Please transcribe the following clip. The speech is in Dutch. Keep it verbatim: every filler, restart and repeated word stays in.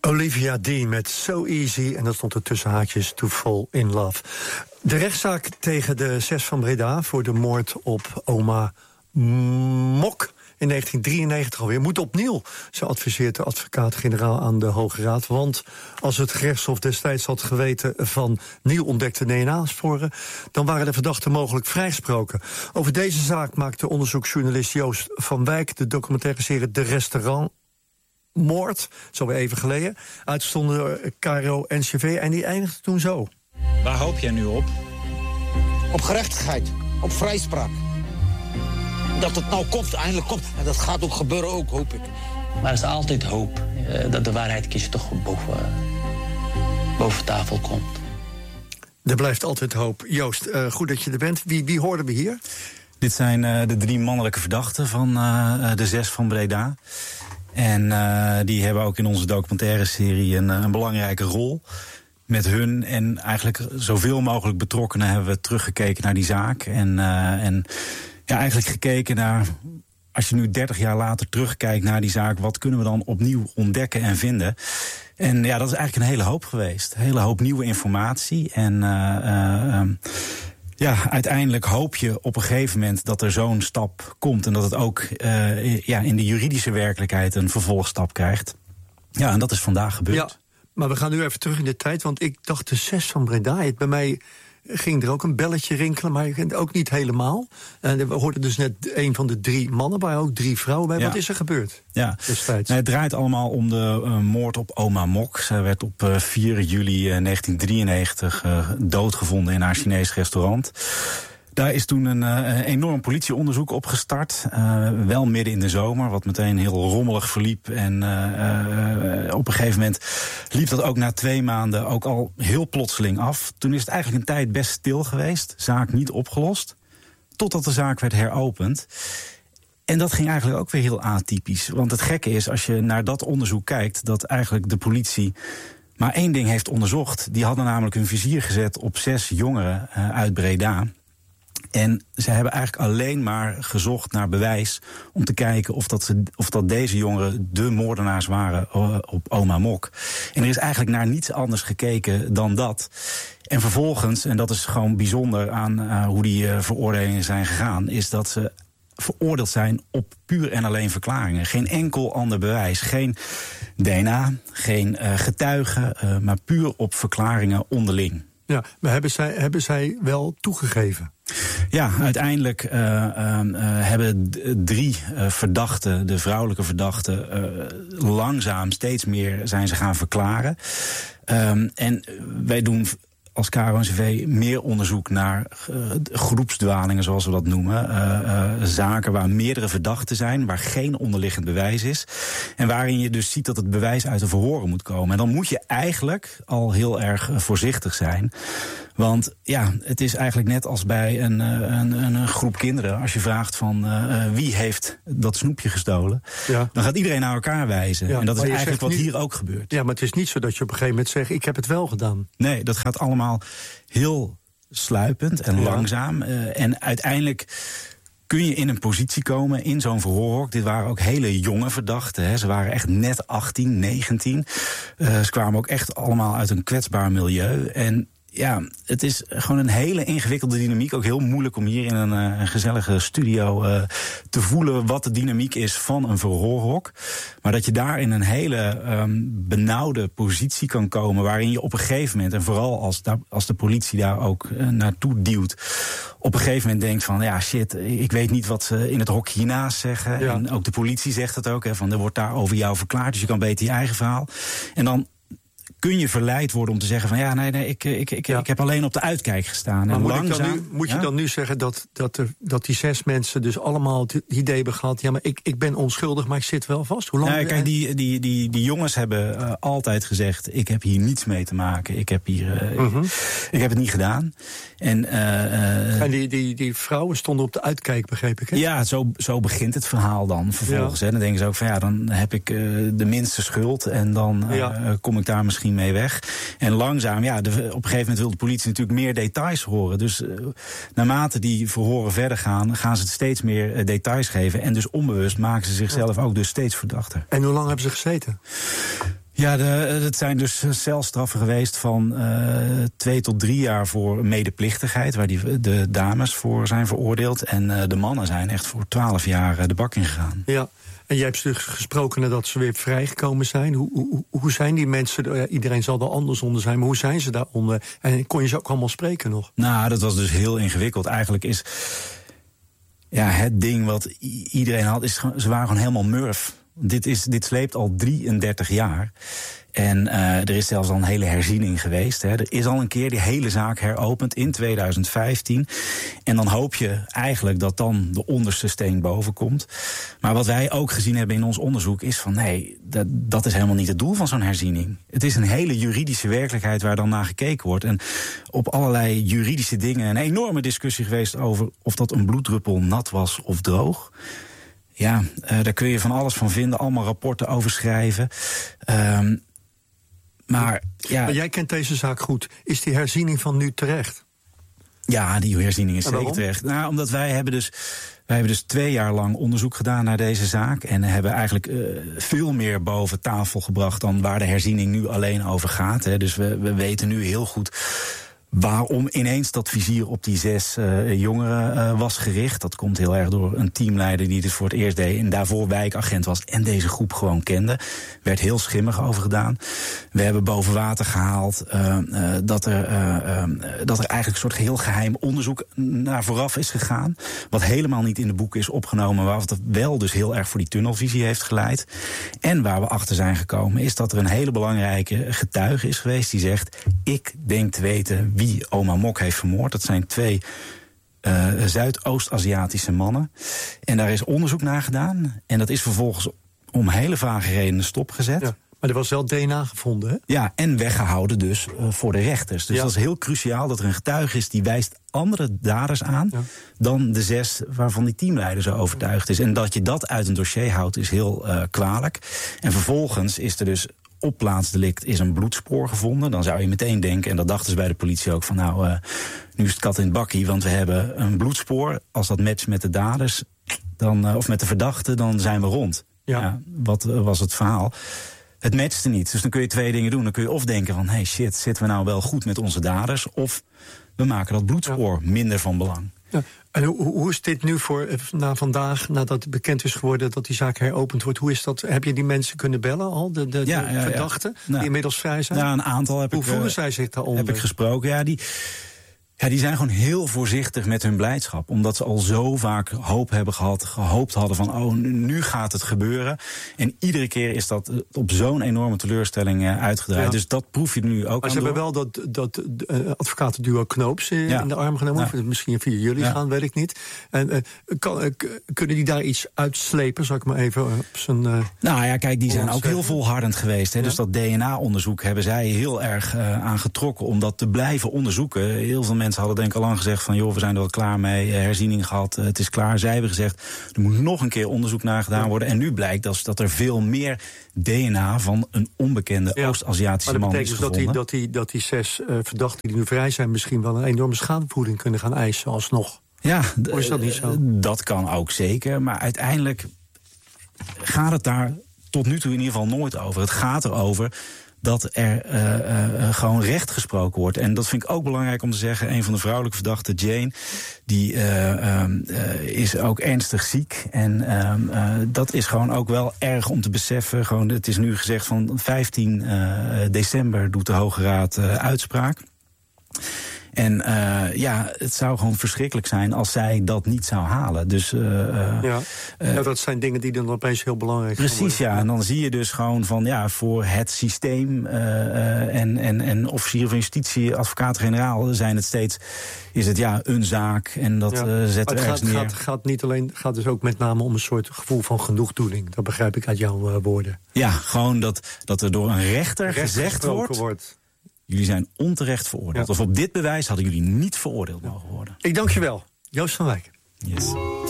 Olivia Dean met So Easy, en dat stond er tussen haakjes, To Fall in Love. De rechtszaak tegen de zes van Breda voor de moord op oma Mok in negentien drieënnegentig alweer moet opnieuw. Zo adviseert de advocaat-generaal aan de Hoge Raad. Want als het gerechtshof destijds had geweten van nieuw ontdekte D N A-sporen, dan waren de verdachten mogelijk vrijgesproken. Over deze zaak maakte onderzoeksjournalist Joost van Wijk de documentaire serie De Restaurant Moord, zo weer even geleden, uitgestonden door Caro N C V, en die eindigde toen zo. Waar hoop jij nu op? Op gerechtigheid, op vrijspraak. Dat het nou komt, eindelijk komt. En dat gaat ook gebeuren ook, hoop ik. Maar er is altijd hoop uh, dat de waarheid kiesje toch boven, uh, boven tafel komt. Er blijft altijd hoop. Joost, uh, goed dat je er bent. Wie, wie hoorden we hier? Dit zijn uh, de drie mannelijke verdachten van uh, de zes van Breda. En uh, die hebben ook in onze documentaire serie een, een belangrijke rol. Met hun en eigenlijk zoveel mogelijk betrokkenen hebben we teruggekeken naar die zaak. En, uh, en ja, eigenlijk gekeken naar, als je nu dertig jaar later terugkijkt naar die zaak, wat kunnen we dan opnieuw ontdekken en vinden? En ja, dat is eigenlijk een hele hoop geweest. Een hele hoop nieuwe informatie. En uh, uh, um, ja, uiteindelijk hoop je op een gegeven moment dat er zo'n stap komt en dat het ook uh, ja, in de juridische werkelijkheid een vervolgstap krijgt. Ja, en dat is vandaag gebeurd. Ja, maar we gaan nu even terug in de tijd, want ik dacht de zes van Breda. Het, bij mij ging er ook een belletje rinkelen, maar ook niet helemaal. En we hoorden dus net een van de drie mannen, maar ook drie vrouwen bij. Ja. Wat is er gebeurd ja. destijds? Nee, het draait allemaal om de uh, moord op oma Mok. Zij werd op uh, vier juli uh, negentien drieënnegentig uh, doodgevonden in haar Chinees restaurant. Daar is toen een uh, enorm politieonderzoek opgestart. Uh, wel midden in de zomer, wat meteen heel rommelig verliep. En uh, uh, op een gegeven moment liep dat ook na twee maanden ook al heel plotseling af. Toen is het eigenlijk een tijd best stil geweest. Zaak niet opgelost. Totdat de zaak werd heropend. En dat ging eigenlijk ook weer heel atypisch. Want het gekke is, als je naar dat onderzoek kijkt, dat eigenlijk de politie maar één ding heeft onderzocht. Die hadden namelijk hun vizier gezet op zes jongeren uh, uit Breda. En ze hebben eigenlijk alleen maar gezocht naar bewijs om te kijken of dat, ze, of dat deze jongeren de moordenaars waren op oma Mok. En er is eigenlijk naar niets anders gekeken dan dat. En vervolgens, en dat is gewoon bijzonder aan uh, hoe die uh, veroordelingen zijn gegaan, is dat ze veroordeeld zijn op puur en alleen verklaringen. Geen enkel ander bewijs. Geen D N A, geen uh, getuigen, uh, maar puur op verklaringen onderling. Ja, maar hebben zij, hebben zij wel toegegeven? Ja, uiteindelijk uh, uh, uh, hebben drie uh, verdachten, de vrouwelijke verdachten, uh, langzaam steeds meer zijn ze gaan verklaren. Um, en wij doen als K R O N C V meer onderzoek naar uh, groepsdwalingen, zoals we dat noemen. Uh, uh, zaken waar meerdere verdachten zijn, waar geen onderliggend bewijs is. En waarin je dus ziet dat het bewijs uit de verhoren moet komen. En dan moet je eigenlijk al heel erg uh, voorzichtig zijn. Want ja, het is eigenlijk net als bij een, een, een groep kinderen. Als je vraagt van uh, wie heeft dat snoepje gestolen, ja, dan gaat iedereen naar elkaar wijzen. Ja, en dat is eigenlijk wat niet, hier ook gebeurt. Ja, maar het is niet zo dat je op een gegeven moment zegt, ik heb het wel gedaan. Nee, dat gaat allemaal heel sluipend en ja. langzaam. Uh, en uiteindelijk kun je in een positie komen in zo'n verhoorhok. Dit waren ook hele jonge verdachten. Hè. Ze waren echt net achttien, negentien. Uh, ze kwamen ook echt allemaal uit een kwetsbaar milieu. En ja, het is gewoon een hele ingewikkelde dynamiek. Ook heel moeilijk om hier in een, uh, een gezellige studio uh, te voelen wat de dynamiek is van een verhoorhok. Maar dat je daar in een hele um, benauwde positie kan komen, waarin je op een gegeven moment, en vooral als, da- als de politie daar ook uh, naartoe duwt, op een gegeven moment denkt van, ja shit, ik weet niet wat ze in het hok hiernaast zeggen. Ja. En ook de politie zegt het ook, hè, van er wordt daar over jou verklaard, dus je kan beter je eigen verhaal. En dan kun je verleid worden om te zeggen van ja, nee, nee, ik, ik, ik, ja. ik heb alleen op de uitkijk gestaan. Maar en moet, langzaam, ik dan nu, moet je ja? dan nu zeggen dat, dat, er, dat die zes mensen dus allemaal het idee hebben gehad, ja, maar ik, ik ben onschuldig, maar ik zit wel vast? Hoe lang? Nee, kijk, die, die, die, die jongens hebben uh, altijd gezegd, ik heb hier niets mee te maken. Ik heb, hier, uh, uh-huh. ik, ik heb het niet gedaan. En, uh, uh, en die, die, die vrouwen stonden op de uitkijk, begreep ik, hè? Ja, zo, zo begint het verhaal dan vervolgens. Ja. Hè. Dan denken ze ook van ja, dan heb ik uh, de minste schuld en dan uh, ja. kom ik daar misschien mee weg. En langzaam, ja, de, op een gegeven moment wil de politie natuurlijk meer details horen. Dus uh, naarmate die verhoren verder gaan, gaan ze steeds meer uh, details geven. En dus onbewust maken ze zichzelf ook dus steeds verdachter. En hoe lang hebben ze gezeten? Ja, de, het zijn dus celstraffen geweest van uh, twee tot drie jaar voor medeplichtigheid, waar die, de dames voor zijn veroordeeld. En uh, de mannen zijn echt voor twaalf jaar uh, de bak ingegaan. Ja, en jij hebt dus gesproken nadat ze weer vrijgekomen zijn. Hoe, hoe, hoe zijn die mensen? Ja, iedereen zal er anders onder zijn, maar hoe zijn ze daaronder? En kon je ze ook allemaal spreken nog? Nou, dat was dus heel ingewikkeld. Eigenlijk is ja, het ding wat i- iedereen had, is ze waren gewoon helemaal murf. Dit, is, dit sleept al drieëndertig jaar. En uh, er is zelfs al een hele herziening geweest. Hè. Er is al een keer die hele zaak heropend in tweeduizend vijftien. En dan hoop je eigenlijk dat dan de onderste steen boven komt. Maar wat wij ook gezien hebben in ons onderzoek is van nee, dat, dat is helemaal niet het doel van zo'n herziening. Het is een hele juridische werkelijkheid waar dan naar gekeken wordt. En op allerlei juridische dingen een enorme discussie geweest over of dat een bloeddruppel nat was of droog. Ja, uh, daar kun je van alles van vinden, allemaal rapporten over schrijven. Um, maar, ja, maar jij kent deze zaak goed. Is die herziening van nu terecht? Ja, die herziening is en zeker waarom? terecht. Nou, omdat wij hebben dus wij hebben dus twee jaar lang onderzoek gedaan naar deze zaak. En hebben eigenlijk uh, veel meer boven tafel gebracht dan waar de herziening nu alleen over gaat. Hè. Dus we, we weten nu heel goed waarom ineens dat vizier op die zes uh, jongeren uh, was gericht. Dat komt heel erg door een teamleider die dit voor het eerst deed en daarvoor wijkagent was en deze groep gewoon kende. Werd heel schimmig over gedaan. We hebben boven water gehaald uh, uh, dat, er, uh, uh, dat er eigenlijk een soort heel geheim onderzoek naar vooraf is gegaan. Wat helemaal niet in de boeken is opgenomen, maar wat wel dus heel erg voor die tunnelvisie heeft geleid. En waar we achter zijn gekomen is dat er een hele belangrijke getuige is geweest die zegt: ik denk te weten wie oma Mok heeft vermoord. Dat zijn twee uh, Zuidoost-Aziatische mannen. En daar is onderzoek naar gedaan. En dat is vervolgens om hele vage redenen stopgezet. Ja, maar er was wel D N A gevonden, hè? Ja, en weggehouden dus uh, voor de rechters. Dus ja. dat is heel cruciaal dat er een getuige is die wijst andere daders aan ja. dan de zes waarvan die teamleider zo overtuigd is. En dat je dat uit een dossier houdt is heel uh, kwalijk. En vervolgens is er dus op plaatsdelict is een bloedspoor gevonden. Dan zou je meteen denken, en dat dachten ze bij de politie ook, van nou, uh, nu is het kat in het bakkie, want we hebben een bloedspoor. Als dat matcht met de daders, dan, uh, of met de verdachte, dan zijn we rond. Ja. Ja, wat uh, was het verhaal? Het matchte niet. Dus dan kun je twee dingen doen. Dan kun je of denken van, hey shit, zitten we nou wel goed met onze daders? Of we maken dat bloedspoor ja. minder van belang. Ja. En hoe, hoe is dit nu voor na vandaag, nadat het bekend is geworden dat die zaak heropend wordt? Hoe is dat? Heb je die mensen kunnen bellen al, de, de, ja, de ja, verdachten, ja. Nou, die inmiddels vrij zijn? Nou, een aantal heb hoe ik. Hoe voelen uh, zij zich daaronder? Heb ik gesproken. Ja, die. Ja, die zijn gewoon heel voorzichtig met hun blijdschap. Omdat ze al zo vaak hoop hebben gehad, gehoopt hadden van, oh, nu gaat het gebeuren. En iedere keer is dat op zo'n enorme teleurstelling uh, uitgedraaid. Ja. Dus dat proef je nu ook maar aan ze door. hebben wel dat, dat uh, advocatenduo Knoops uh, ja. in de arm genomen. Ja. Misschien via jullie ja. gaan, weet ik niet. En uh, kan, uh, kunnen die daar iets uitslepen, zal ik maar even op zijn... Uh, nou ja, kijk, die zijn ook heel volhardend geweest. Hè. Ja. Dus dat D N A-onderzoek hebben zij heel erg uh, aan getrokken om dat te blijven onderzoeken. Heel veel mensen Mensen hadden denk ik al lang gezegd van, joh, we zijn er wel klaar mee, herziening gehad, het is klaar. Zij hebben gezegd, er moet nog een keer onderzoek naar gedaan worden. En nu blijkt dat, dat er veel meer D N A van een onbekende ja. Oost-Aziatische man is gevonden. Maar dat betekent dus dat die, dat die zes uh, verdachten die nu vrij zijn misschien wel een enorme schadevergoeding kunnen gaan eisen alsnog. Ja, of is dat niet zo? Dat kan ook zeker, maar uiteindelijk gaat het daar tot nu toe in ieder geval nooit over. Het gaat erover dat er uh, uh, gewoon recht gesproken wordt. En dat vind ik ook belangrijk om te zeggen. Een van de vrouwelijke verdachten, Jane, die uh, um, uh, is ook ernstig ziek. En um, uh, dat is gewoon ook wel erg om te beseffen. Gewoon, het is nu gezegd van vijftien december doet de Hoge Raad uh, uitspraak. En uh, ja, het zou gewoon verschrikkelijk zijn als zij dat niet zou halen. Dus, uh, ja. Uh, ja, dat zijn dingen die dan opeens heel belangrijk zijn. Precies, ja. En dan zie je dus gewoon van, ja, voor het systeem uh, uh, en, en, en officieren van justitie, advocaat-generaal zijn het steeds, is het ja, een zaak en dat ja. uh, zet er ergens neer. Het gaat, gaat niet alleen, gaat dus ook met name om een soort gevoel van genoegdoening. Dat begrijp ik uit jouw uh, woorden. Ja, gewoon dat, dat er door een rechter, rechter gezegd wordt, wordt, jullie zijn onterecht veroordeeld. Ja. Of op dit bewijs hadden jullie niet veroordeeld mogen worden. Ik dank je wel. Joost van Wijk. Yes.